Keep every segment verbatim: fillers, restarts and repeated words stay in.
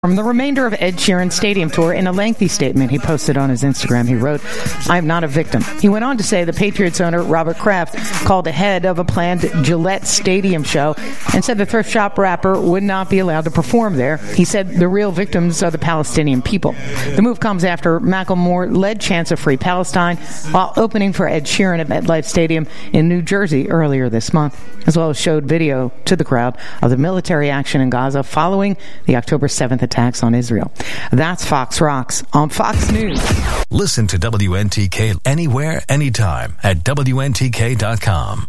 From the remainder of Ed Sheeran's stadium tour, in a lengthy statement he posted on his Instagram, he wrote, "I am not a victim." He went on to say the Patriots owner, Robert Kraft, called ahead of a planned Gillette Stadium show and said the thrift shop rapper would not be allowed to perform there. He said the real victims are the Palestinian people. The move comes after Macklemore led chants of Free Palestine while opening for Ed Sheeran at MetLife Stadium in New Jersey earlier this month, as well as showed video to the crowd of the military action in Gaza following the October seventh attacks on Israel. That's Fox Rocks on Fox News. Listen to W N T K anywhere, anytime at W N T K dot com.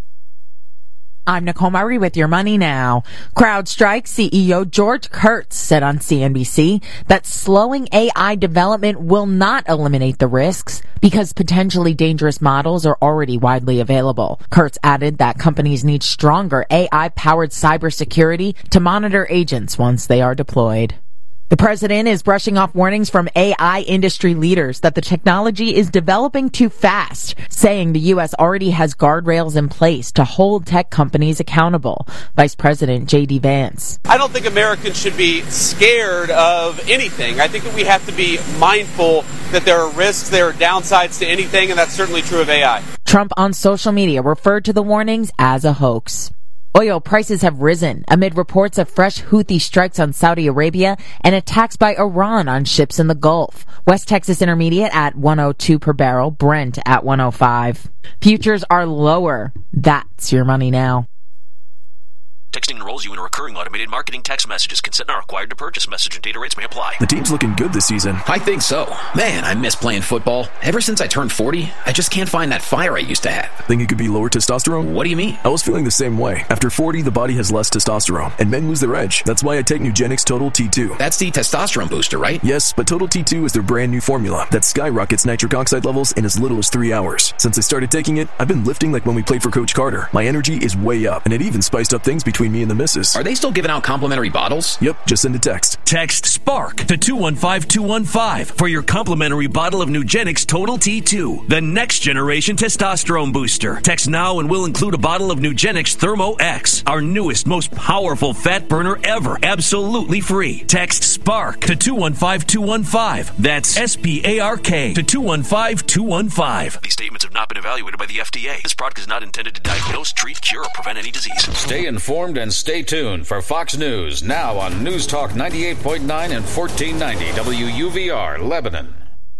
I'm Nicole Murray with Your Money Now. CrowdStrike C E O George Kurtz said on C N B C that slowing A I development will not eliminate the risks because potentially dangerous models are already widely available. Kurtz added that companies need stronger A I-powered cybersecurity to monitor agents once they are deployed. The president is brushing off warnings from A I industry leaders that the technology is developing too fast, saying the U S already has guardrails in place to hold tech companies accountable. Vice President J D Vance. I don't think Americans should be scared of anything. I think that we have to be mindful that there are risks, there are downsides to anything, and that's certainly true of A I. Trump on social media referred to the warnings as a hoax. Oil prices have risen amid reports of fresh Houthi strikes on Saudi Arabia and attacks by Iran on ships in the Gulf. West Texas Intermediate at one oh two per barrel, Brent at one oh five. Futures are lower. That's Your Money Now. Texting enrolls you in a recurring automated marketing text messages. Consent not required to purchase. Message and data rates may apply. The team's looking good this season. I think so. Man, I miss playing football. Ever since I turned forty, I just can't find that fire I used to have. Think it could be lower testosterone? What do you mean? I was feeling the same way. After forty, the body has less testosterone, and men lose their edge. That's why I take Nugenix Total T two. That's the testosterone booster, right? Yes, but Total T two is their brand new formula that skyrockets nitric oxide levels in as little as three hours. Since I started taking it, I've been lifting like when we played for Coach Carter. My energy is way up, and it even spiced up things between me and the missus. Are they still giving out complimentary bottles? Yep, just send a text. Text SPARK to two one five two one five for your complimentary bottle of Nugenix Total T two, the next generation testosterone booster. Text now and we'll include a bottle of Nugenix Thermo X, our newest, most powerful fat burner ever, absolutely free. Text SPARK to two one five two one five. That's S P A R K to two one five two one five. These statements have not been evaluated by the F D A. This product is not intended to diagnose, treat, cure, or prevent any disease. Stay informed and stay tuned for Fox News, now on News Talk ninety-eight point nine and fourteen ninety W U V R, Lebanon.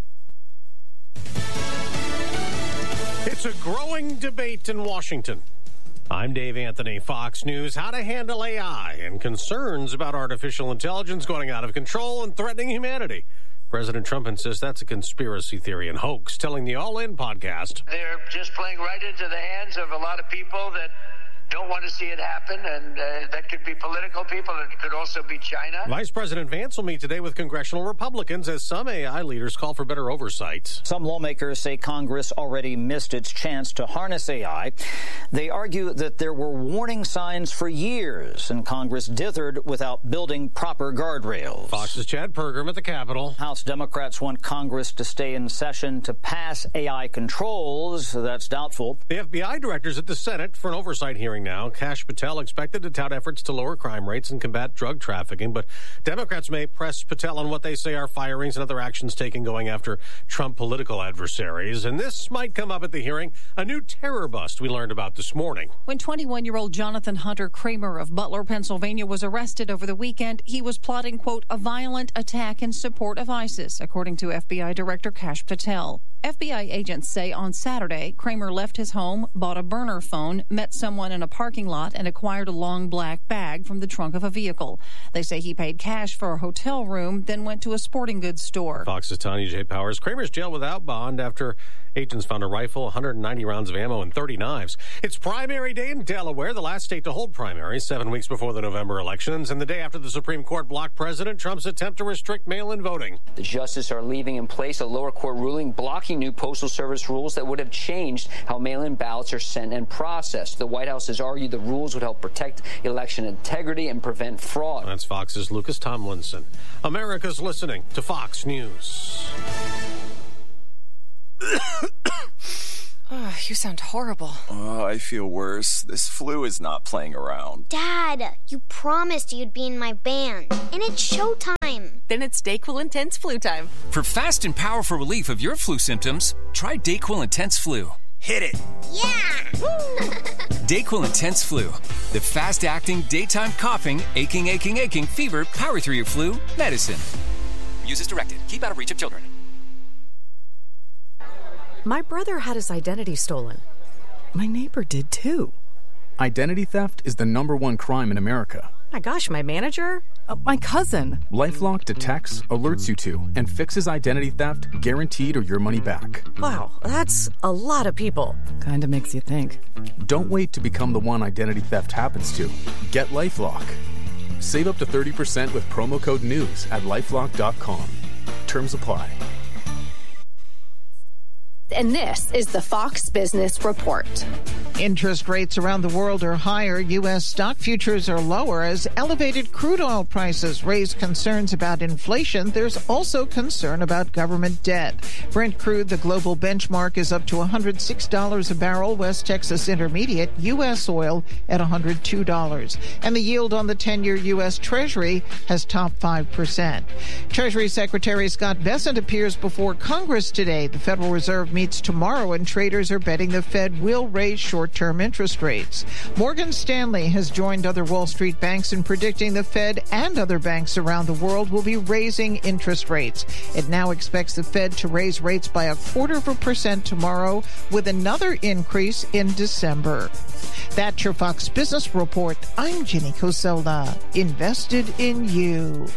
It's a growing debate in Washington. I'm Dave Anthony, Fox News. How to handle A I and concerns about artificial intelligence going out of control and threatening humanity. President Trump insists that's a conspiracy theory and hoax, telling the All In podcast. They're just playing right into the hands of a lot of people that don't want to see it happen, and uh, that could be political people, and it could also be China. Vice President Vance will meet today with congressional Republicans as some A I leaders call for better oversight. Some lawmakers say Congress already missed its chance to harness A I. They argue that there were warning signs for years, and Congress dithered without building proper guardrails. Fox's Chad Pergram at the Capitol. House Democrats want Congress to stay in session to pass A I controls. That's doubtful. The F B I director's at the Senate for an oversight hearing now. Kash Patel expected to tout efforts to lower crime rates and combat drug trafficking, but Democrats may press Patel on what they say are firings and other actions taken going after Trump political adversaries. And this might come up at the hearing, a new terror bust we learned about this morning. When twenty-one-year-old Jonathan Hunter Kramer of Butler, Pennsylvania was arrested over the weekend, he was plotting, quote, a violent attack in support of ISIS, according to F B I Director Kash Patel. F B I agents say on Saturday, Kramer left his home, bought a burner phone, met someone in a parking lot, and acquired a long black bag from the trunk of a vehicle. They say he paid cash for a hotel room, then went to a sporting goods store. Fox's Tanya J. Powers. Kramer's jailed without bond after agents found a rifle, one hundred ninety rounds of ammo, and thirty knives. It's primary day in Delaware, the last state to hold primaries, seven weeks before the November elections, and the day after the Supreme Court blocked President Trump's attempt to restrict mail-in voting. The justices are leaving in place a lower court ruling blocking new Postal Service rules that would have changed how mail-in ballots are sent and processed. The White House has argued the rules would help protect election integrity and prevent fraud. That's Fox's Lucas Tomlinson. America's listening to Fox News. Oh, you sound horrible. Oh, I feel worse. This flu is not playing around. Dad, you promised you'd be in my band. And it's showtime. Then it's DayQuil Intense Flu time. For fast and powerful relief of your flu symptoms, try DayQuil Intense Flu. Hit it. Yeah! DayQuil Intense Flu. The fast-acting, daytime coughing, aching, aching, aching, fever, power through your flu medicine. Use as directed. Keep out of reach of children. My brother had his identity stolen. My neighbor did too. Identity theft is the number one crime in America. My gosh, my manager? Uh, my cousin. LifeLock detects, alerts you to, and fixes identity theft guaranteed or your money back. Wow, that's a lot of people. Kinda makes you think. Don't wait to become the one identity theft happens to. Get LifeLock. Save up to thirty percent with promo code NEWS at lifelock dot com. Terms apply. And this is the Fox Business Report. Interest rates around the world are higher. U S stock futures are lower as elevated crude oil prices raise concerns about inflation. There's also concern about government debt. Brent crude, the global benchmark, is up to one hundred six dollars a barrel. West Texas Intermediate, U S oil at one hundred two dollars. And the yield on the ten-year U S Treasury has topped five percent. Treasury Secretary Scott Bessent appears before Congress today. The Federal Reserve meets tomorrow, and traders are betting the Fed will raise short-term interest rates. Morgan Stanley has joined other Wall Street banks in predicting the Fed and other banks around the world will be raising interest rates. It now expects the Fed to raise rates by a quarter of a percent tomorrow, with another increase in December. That's your Fox Business Report. I'm Jenny Coselda. Invested in you.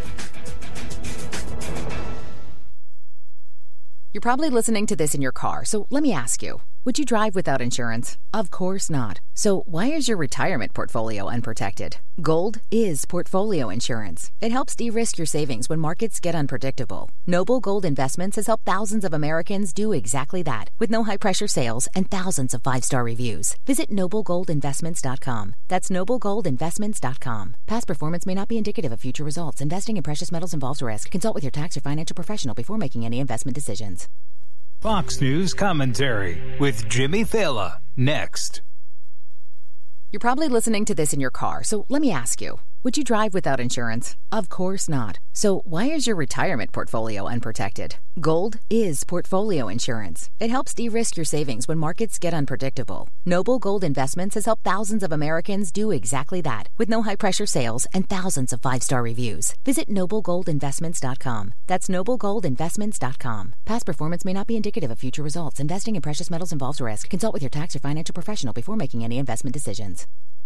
You're probably listening to this in your car, so let me ask you, would you drive without insurance? Of course not. So why is your retirement portfolio unprotected? Gold is portfolio insurance. It helps de-risk your savings when markets get unpredictable. Noble Gold Investments has helped thousands of Americans do exactly that, with no high-pressure sales and thousands of five-star reviews. Visit noble gold investments dot com. That's noble gold investments dot com. Past performance may not be indicative of future results. Investing in precious metals involves risk. Consult with your tax or financial professional before making any investment decisions. Fox News Commentary with Jimmy Failla, next. You're probably listening to this in your car, so let me ask you, would you drive without insurance? Of course not. So why is your retirement portfolio unprotected? Gold is portfolio insurance. It helps de-risk your savings when markets get unpredictable. Noble Gold Investments has helped thousands of Americans do exactly that, with no high-pressure sales and thousands of five-star reviews. Visit noble gold investments dot com. That's noble gold investments dot com. Past performance may not be indicative of future results. Investing in precious metals involves risk. Consult with your tax or financial professional before making any investment decisions.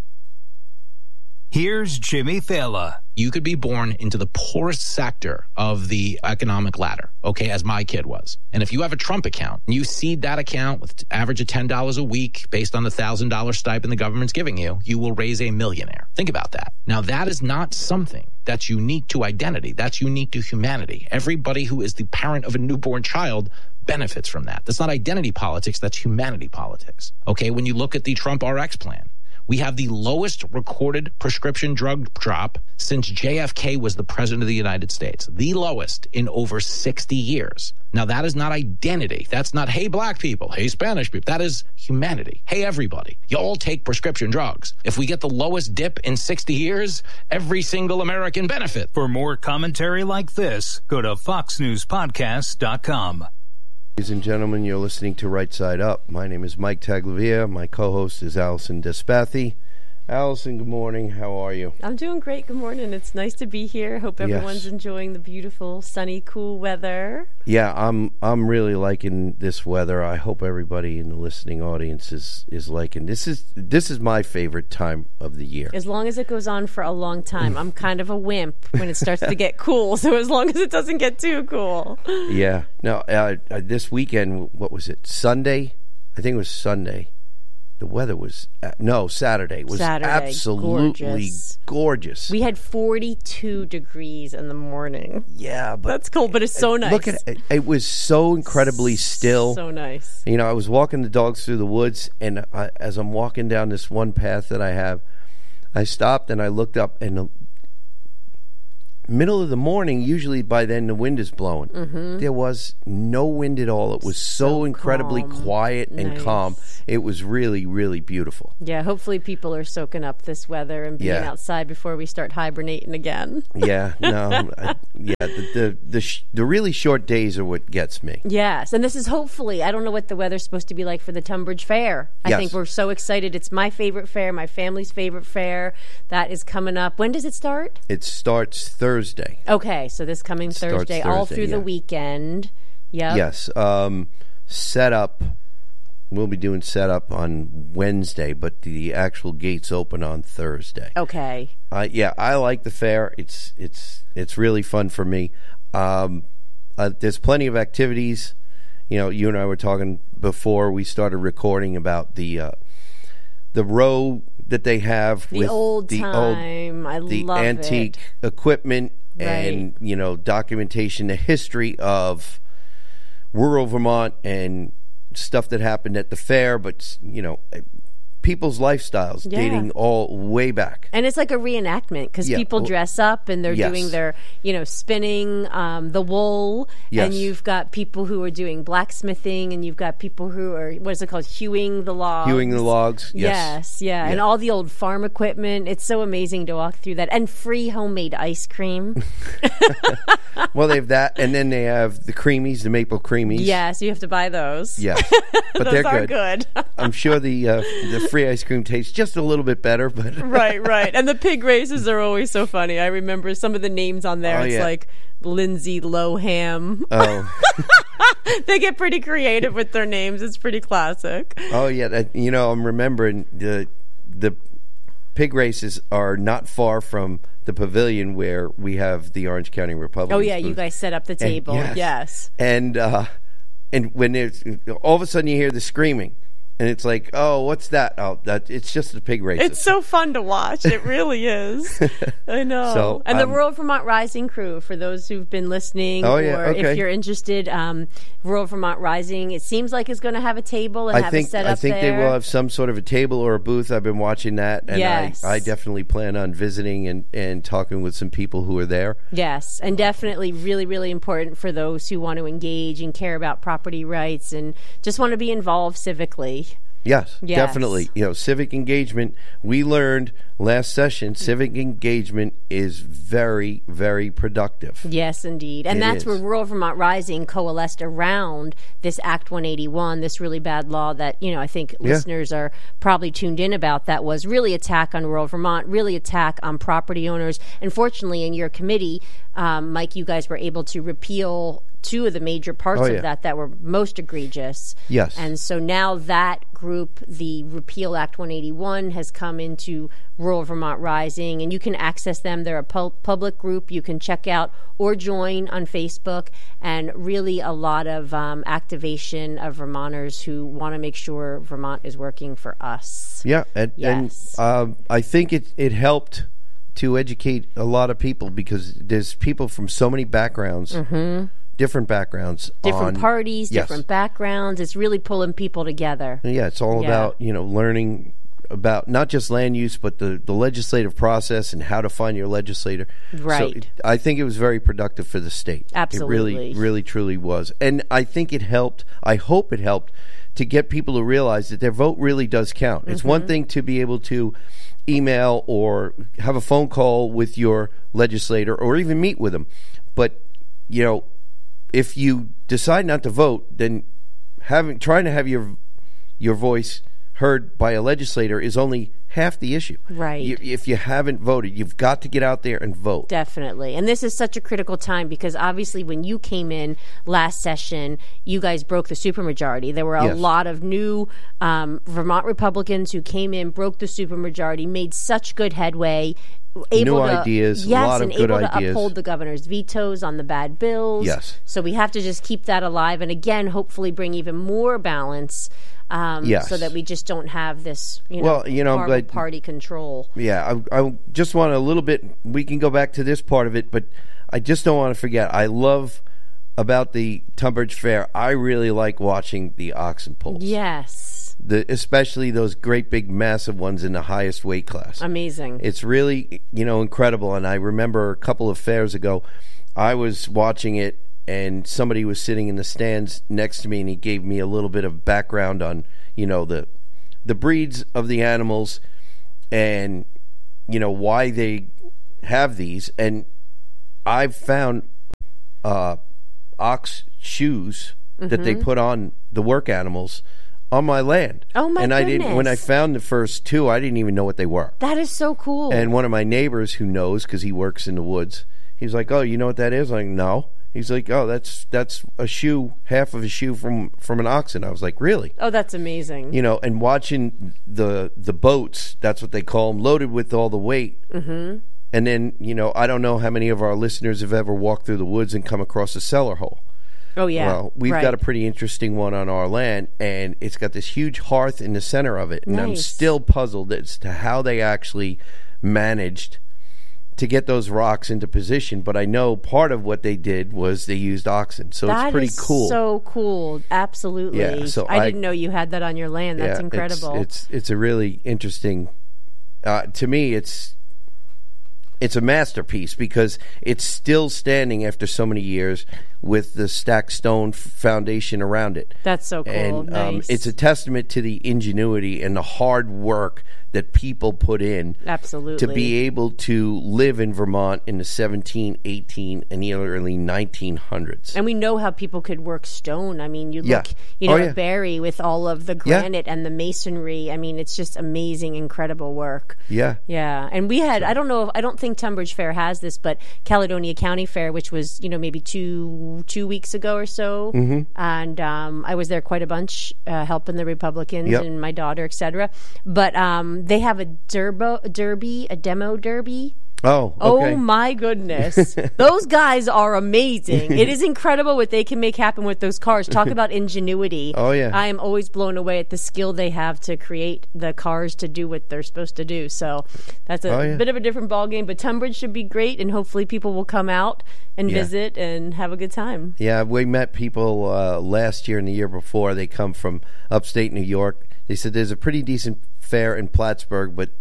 Here's Jimmy Failla. You could be born into the poorest sector of the economic ladder, okay, as my kid was. And if you have a Trump account and you seed that account with an average of ten dollars a week based on the one thousand dollars stipend the government's giving you, you will raise a millionaire. Think about that. Now, that is not something that's unique to identity. That's unique to humanity. Everybody who is the parent of a newborn child benefits from that. That's not identity politics. That's humanity politics. Okay, when you look at the Trump R X plan, we have the lowest recorded prescription drug drop since J F K was the president of the United States. The lowest in over sixty years. Now, that is not identity. That's not, hey, black people, hey, Spanish people. That is humanity. Hey, everybody, you all take prescription drugs. If we get the lowest dip in sixty years, every single American benefit. For more commentary like this, go to fox news podcast dot com. Ladies and gentlemen, you're listening to Right Side Up. My name is Mike Taglavia. My co-host is Allison Despathy. Allison, good morning. How are you? I'm doing great. Good morning. It's nice to be here. Hope everyone's yes. enjoying the beautiful, sunny, cool weather. Yeah, I'm I'm really liking this weather. I hope everybody in the listening audience is, is liking. This is this is my favorite time of the year. As long as it goes on for a long time. I'm kind of a wimp when it starts to get cool, so as long as it doesn't get too cool. Yeah. No, uh, uh, this weekend, what was it? Sunday? I think it was Sunday. The weather was, uh, no, Saturday was Saturday, absolutely gorgeous. gorgeous. We had forty-two degrees in the morning. Yeah, but that's cold, but it's so nice. Look at it. It was so incredibly still. So nice. You know, I was walking the dogs through the woods, and I, as I'm walking down this one path that I have, I stopped and I looked up, and middle of the morning, usually by then the wind is blowing. Mhm. There was no wind at all. It was so, So incredibly calm. quiet and Nice. calm. It was really, really beautiful. Yeah, hopefully people are soaking up this weather and being Yeah. outside before we start hibernating again. Yeah, no, I, yeah, the the the, sh- the really short days are what gets me. Yes, and this is hopefully, I don't know what the weather's supposed to be like for the Tunbridge Fair. I Yes. think we're so excited. It's my favorite fair, my family's favorite fair. That is coming up. When does it start? It starts Thursday. Okay, so this coming Starts Thursday, all Thursday, through the yeah. weekend. Yep. Yes, um, setup. We'll be doing setup on Wednesday, but the actual gates open on Thursday. Okay. Uh, yeah, I like the fair. It's it's it's really fun for me. Um, uh, there's plenty of activities. You know, you and I were talking before we started recording about the uh, the row that they have The with old the time. I the love antique it. equipment Right. and you know documentation, the history of rural Vermont and stuff that happened at the fair, but you know people's lifestyles Yeah. dating all way back. And it's like a reenactment because Yeah. people Well, dress up and they're yes. doing their, you know, spinning um, the wool. Yes. And you've got people who are doing blacksmithing, and you've got people who are, what is it called, hewing the logs. Hewing the logs, yes. Yes, yeah. Yeah. And all the old farm equipment. It's so amazing to walk through that. And free homemade ice cream. Well, they have that, and then they have the creamies, the maple creamies. Yeah, so you have to buy those. Yeah, but Those they're are good. good. I'm sure the uh, the free ice cream tastes just a little bit better, but Right, right. And the pig races are always so funny. I remember some of the names on there. Oh, it's yeah. like Lindsay Loham. oh, They get pretty creative with their names. It's pretty classic. oh yeah. That, you know, I'm remembering the the pig races are not far from the pavilion where we have the Orange County Republic. Oh, yeah, you guys set up the table. yes. Yes. And uh, and when there's all of a sudden you hear the screaming, and it's like, oh, what's that? Oh, that it's just the pig races. It's so fun to watch. It really is. I know. So, and the um, Rural Vermont Rising crew, for those who've been listening, Oh, yeah, or okay. if you're interested, um, Rural Vermont Rising, it seems like it's going to have a table and I have think a setup I think there. they will have some sort of a table or a booth. I've been watching that, and Yes. I, I definitely plan on visiting and, and talking with some people who are there. Yes, and definitely really, really important for those who want to engage and care about property rights and just want to be involved civically. Yes, Yes. definitely. You know, civic engagement. We learned last session, civic engagement is very, very productive. Yes, indeed. And It that's is. where Rural Vermont Rising coalesced around this Act one eighty-one, this really bad law that, you know, I think Yeah. listeners are probably tuned in about, that was really attack on rural Vermont, really attack on property owners. And fortunately, in your committee, um, Mike, you guys were able to repeal two of the major parts Oh, of yeah. that that were most egregious. Yes. And so now that group, the Repeal Act one eighty-one, has come into Rural Vermont Rising, and you can access them. They're a pu- public group you can check out or join on Facebook, and really a lot of um, activation of Vermonters who want to make sure Vermont is working for us. Yeah, and, Yes. and um, I think it, it helped to educate a lot of people because there's people from so many backgrounds, Mhm. different backgrounds. Different on- parties, Yes. different backgrounds. It's really pulling people together. Yeah, it's all Yeah. about, you know, learning about not just land use, but the, the legislative process and how to find your legislator. So Right. it, I think it was very productive for the state. Absolutely. It really, really, truly was. And I think it helped, I hope it helped to get people to realize that their vote really does count. It's one Mhm. thing to be able to email or have a phone call with your legislator or even meet with them. But, you know, if you decide not to vote, then having trying to have your your voice heard by a legislator is only half the issue. Right. You, if you haven't voted, you've got to get out there and vote. Definitely. And this is such a critical time because obviously when you came in last session, you guys broke the supermajority. There were a Yes. lot of new um, Vermont Republicans who came in, broke the supermajority, made such good headway. Able New to, ideas, a yes, lot of and good able to ideas. uphold the governor's vetoes on the bad bills. Yes. So we have to just keep that alive, and again, hopefully, bring even more balance, um, Yes. so that we just don't have this, you know, Well, you know, I'm horrible glad- party control. Yeah, I, I just want a little bit. We can go back to this part of it, but I just don't want to forget. I love about the Tunbridge Fair. I really like watching the oxen pulls. Yes. the especially those great big massive ones in the highest weight class. Amazing. It's really, you know, incredible. And I remember a couple of fairs ago, I was watching it, and somebody was sitting in the stands next to me, and he gave me a little bit of background on, you know, the the breeds of the animals and, you know, why they have these. And I've found uh, ox shoes mm-hmm. that they put on the work animals on my land. Oh my and goodness. I didn't when I found the first two, I didn't even know what they were. That is so cool. And one of my neighbors who knows, because he works in the woods, he's like, "Oh, you know what that is?" I'm like, "No." He's like, "Oh, that's that's a shoe, half of a shoe from from an oxen." I was like, "Really?" Oh, that's amazing. You know, and watching the the boats, that's what they call them, loaded with all the weight. Mm-hmm. And then, you know, I don't know how many of our listeners have ever walked through the woods and come across a cellar hole. Oh, yeah. Well, we've right. got a pretty interesting one on our land, and it's got this huge hearth in the center of it. And nice. I'm still puzzled as to how they actually managed to get those rocks into position. But I know part of what they did was they used oxen. So that it's pretty is cool. so cool. Absolutely. Yeah, so I, I didn't know you had that on your land. That's yeah, incredible. It's, it's, it's a really interesting, uh, to me, it's, It's a masterpiece because it's still standing after so many years with the stacked stone f- foundation around it. That's so cool. And um, nice. it's a testament to the ingenuity and the hard work that people put in Absolutely. to be able to live in Vermont in the seventeen, eighteen, and the early nineteen hundreds. And we know how people could work stone. I mean, you Yeah. look, you know, Oh, yeah. at Barrie with all of the Yeah. granite and the masonry. I mean, it's just amazing, incredible work. Yeah. Yeah. And we had, I don't know, if, I don't think Tunbridge Fair has this, but Caledonia County Fair, which was, you know, maybe two two weeks ago or so. Mhm. And um, I was there quite a bunch, uh, helping the Republicans Yep. and my daughter, et cetera. But um, they have a derbo, derby, a demo derby. Oh, okay. Oh my goodness. Those guys are amazing. It is incredible what they can make happen with those cars. Talk about ingenuity. Oh, yeah. I am always blown away at the skill they have to create the cars to do what they're supposed to do. So that's a Oh, yeah. bit of a different ballgame, but Tunbridge should be great, and hopefully people will come out and Yeah. visit and have a good time. Yeah, we met people uh, last year and the year before. They come from upstate New York. They said there's a pretty decent fair in Plattsburgh, but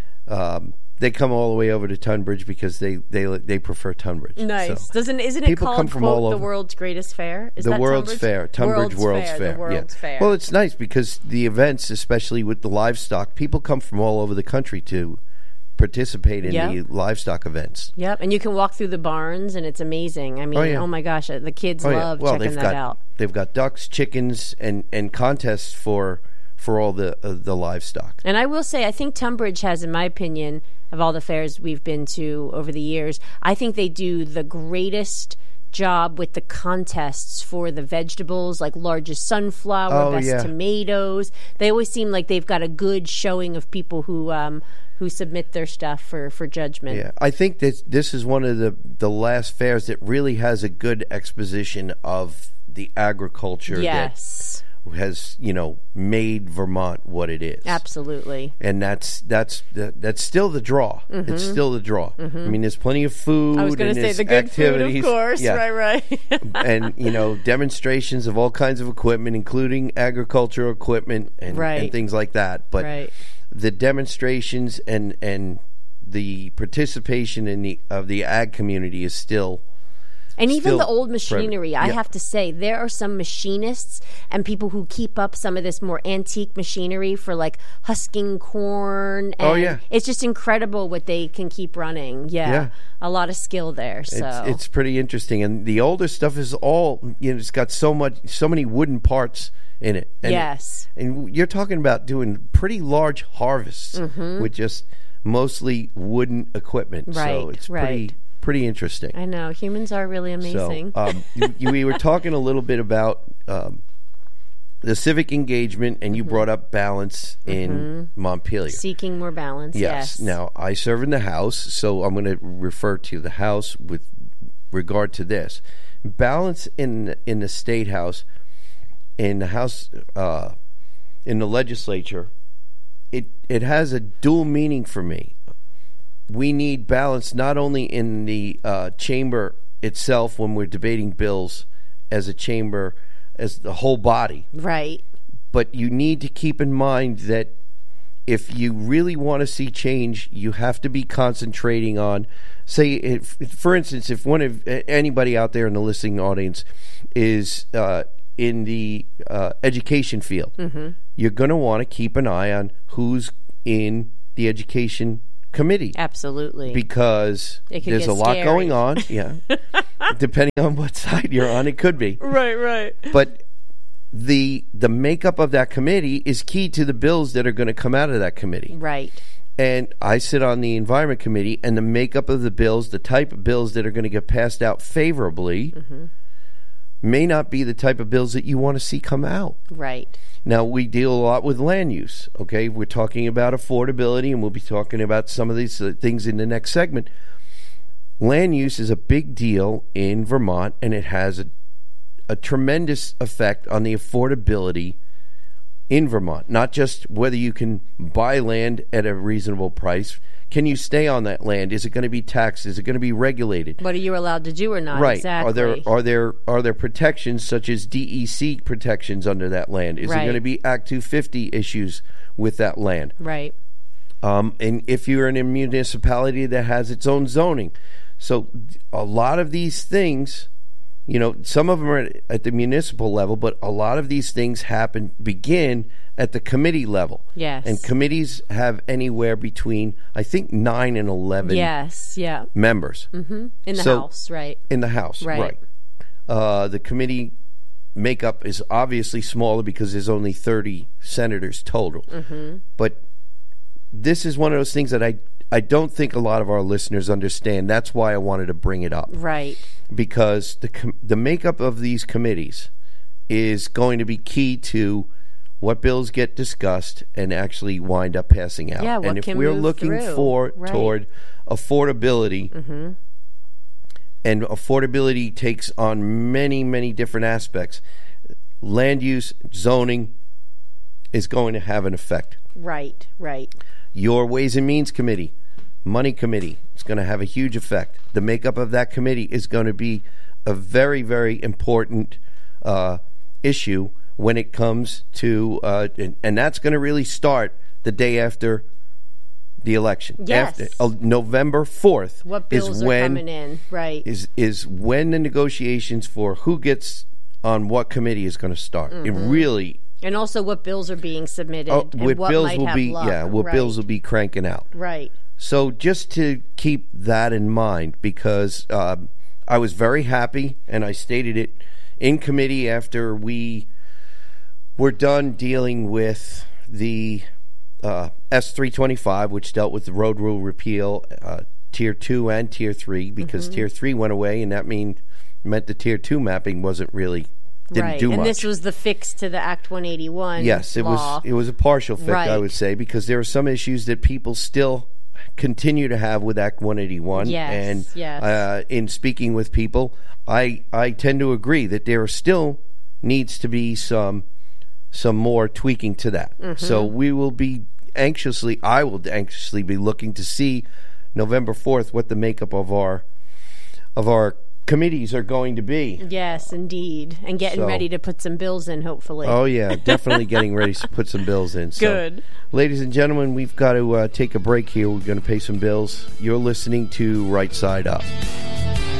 um, they come all the way over to Tunbridge because they they they prefer Tunbridge. Nice. So Doesn't isn't it people called come from all quote, the over. world's greatest fair? Is the that World's Tunbridge? Fair, Tunbridge World's, Fair. Fair. The World's yeah. Fair. Well, it's nice because the events, especially with the livestock, people come from all over the country to participate in Yep. the livestock events. Yep, and you can walk through the barns, and it's amazing. I mean, Oh, oh, yeah. my gosh, uh, the kids Oh, yeah. love well, checking they've that got, out. They've got ducks, chickens, and, and contests for for all the uh, the livestock. And I will say, I think Tunbridge has, in my opinion, of all the fairs we've been to over the years, I think they do the greatest job with the contests for the vegetables, like largest sunflower, Oh, best yeah. tomatoes. They always seem like they've got a good showing of people who um, who submit their stuff for, for judgment. Yeah, I think that this is one of the the last fairs that really has a good exposition of the agriculture Yes. that has, you know, made Vermont what it is. Absolutely. And that's that's that, that's still the draw. Mhm. It's still the draw. Mhm. I mean, there's plenty of food. I was going and to say there's the good activities. food, of course. Yeah. Right, right. And, you know, demonstrations of all kinds of equipment, including agricultural equipment and, Right. and things like that. But Right. the demonstrations and and the participation in the of the ag community is still. And even still the old machinery, I yeah. have to say, there are some machinists and people who keep up some of this more antique machinery for like husking corn. And Oh, yeah. It's just incredible what they can keep running. Yeah. Yeah. A lot of skill there. So It's, it's pretty interesting, and the older stuff is all, you know, it's got so much, so many wooden parts in it. And, Yes. and you're talking about doing pretty large harvests Mhm. with just mostly wooden equipment. So Right, it's right. pretty pretty interesting. I know. Humans are really amazing. So um, you, you, we were talking a little bit about um, the civic engagement, and you brought up balance in Montpelier. Seeking more balance. Yes. Yes. Now, I serve in the House, so I'm going to refer to the House with regard to this. Balance in in the State House, in the House, uh, in the legislature, it it has a dual meaning for me. We need balance not only in the uh, chamber itself when we're debating bills as a chamber, as the whole body, Right. but you need to keep in mind that if you really want to see change, you have to be concentrating on, say, if, for instance, if one of anybody out there in the listening audience is uh, in the uh, education field, Mm-hmm. you're going to want to keep an eye on who's in the education committee. Absolutely. Because It could there's get a lot scary. going on. Yeah. Depending on what side you're on, it could be. Right, right. But the the makeup of that committee is key to the bills that are going to come out of that committee. Right. And I sit on the Environment Committee, and the makeup of the bills, the type of bills that are going to get passed out favorably, Mm-hmm. may not be the type of bills that you want to see come out. Right. Now, we deal a lot with land use, okay? We're talking about affordability, and we'll be talking about some of these uh, things in the next segment. Land use is a big deal in Vermont, and it has a, a tremendous effect on the affordability in Vermont. Not just whether you can buy land at a reasonable price. Can you stay on that land? Is it going to be taxed? Is it going to be regulated? What are you allowed to do or not? Right. Exactly. Are there are there are there protections such as D E C protections under that land? Is Right. there going to be Act two fifty issues with that land? Right. Um, and if you're in a municipality that has its own zoning. So a lot of these things, you know, some of them are at, at the municipal level, but a lot of these things happen, begin at the committee level. Yes. And committees have anywhere between, I think, nine and eleven Yes, yeah. members. Mm-hmm. In the So- House, right. In the House, Right. right. Uh, the committee makeup is obviously smaller because there's only thirty senators total. Mm-hmm. But this is one of those things that I, I don't think a lot of our listeners understand. That's why I wanted to bring it up. Right. Because the com- the makeup of these committees is going to be key to what bills get discussed and actually wind up passing out. Yeah, what and if can we're move looking through. for Right. toward affordability, Mm-hmm. and affordability takes on many, many different aspects, land use, zoning is going to have an effect. Right, right. Your Ways and Means Committee, Money Committee, is going to have a huge effect. The makeup of that committee is going to be a very, very important uh, issue when it comes to, uh, and, and that's going to really start the day after the election. Yes. After, uh, November fourth What bills is are when coming in, right. is is when the negotiations for who gets on what committee is going to start. It Mhm. really And also what bills are being submitted oh, and what what bills might will have be luck. yeah what right. bills will be cranking out. Right. So just to keep that in mind, because um, I was very happy, and I stated it in committee after we were done dealing with the uh, S three twenty-five, which dealt with the road rule repeal, uh, Tier two and Tier three, because Mhm. Tier three went away, and that mean, meant the Tier two mapping wasn't really, didn't right. do and much. this was the fix to the Act one eighty-one Yes, it law. was. It was a partial fix, Right. I would say, because there are some issues that people still continue to have with Act one eighty-one. Yes, and yes. Uh, in speaking with people, I I tend to agree that there still needs to be some some more tweaking to that. Mhm. So we will be anxiously. I will anxiously be looking to see November fourth what the makeup of our of our committees are going to be. Yes, indeed. And getting So- ready to put some bills in, hopefully. Oh, yeah, definitely getting ready to put some bills in. So, Good. ladies and gentlemen, we've got to uh, take a break here. We're going to pay some bills. You're listening to Right Side Up.